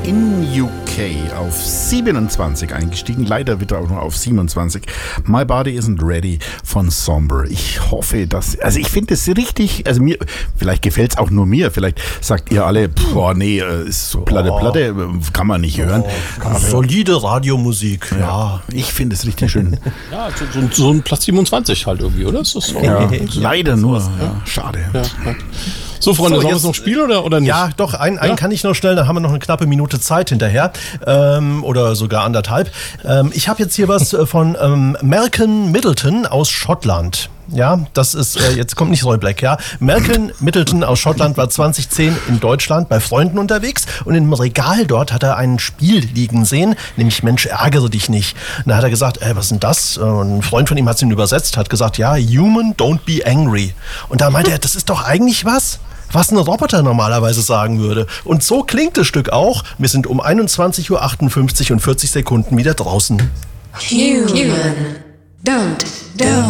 in UK auf 27 eingestiegen, leider wieder auch noch auf 27. My Body Isn't Ready von Somber. Ich hoffe, also ich finde es richtig, also mir, vielleicht gefällt es auch nur mir, vielleicht sagt ihr alle, nee, ist so Platte, kann man nicht hören. Solide Radiomusik, ja. Ich finde es richtig schön. Ja, so ein Platz 27 halt irgendwie, oder? Ist das so? Ja, leider nur, schade. Ja. So, Freunde, sollen wir es noch spielen oder nicht? Ja, doch, einen kann ich noch schnell, dann haben wir noch eine knappe Minute Zeit hinterher. Oder sogar anderthalb. Ich habe jetzt hier was von Malcolm Middleton aus Schottland. Ja, das ist, jetzt kommt nicht Roy Black, ja. Malcolm Middleton aus Schottland war 2010 in Deutschland bei Freunden unterwegs und im Regal dort hat er ein Spiel liegen sehen, nämlich Mensch, ärgere dich nicht. Und da hat er gesagt, was ist denn das? Und ein Freund von ihm hat es ihm übersetzt, hat gesagt, ja, Human, don't be angry. Und da meinte er, das ist doch eigentlich was ein Roboter normalerweise sagen würde. Und so klingt das Stück auch. Wir sind um 21:58 Uhr und 40 Sekunden wieder draußen. Human, don't